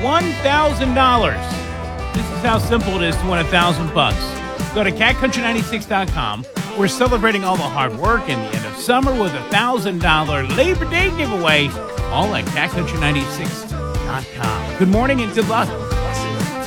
$1,000. This is how simple it is to win $1,000. Go to catcountry96.com. We're celebrating all the hard work and the end of summer with $1,000 Labor Day giveaway, all at catcountry96.com. Good morning and good luck.